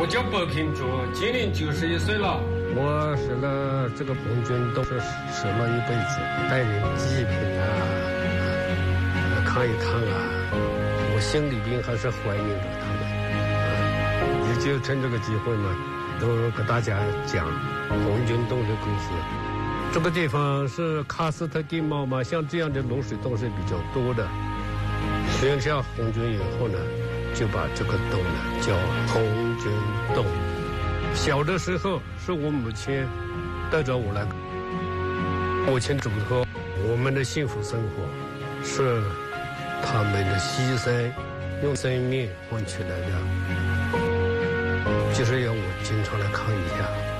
我叫白平柱，今年91岁了。 我是了这个红军都是吃了一辈子，带人济贫啊，抗一抗啊，我心里边还是怀念着他们。也就趁这个机会嘛，都给大家讲红军洞的故事。这个地方是喀斯特地貌嘛，像这样的卤水洞是比较多的。选下红军以后呢，就把这个洞呢叫红军洞。小的时候是我母亲带着我来，母亲嘱托我们的幸福生活是他们的牺牲用生命换取来的，就是要我经常来看一下。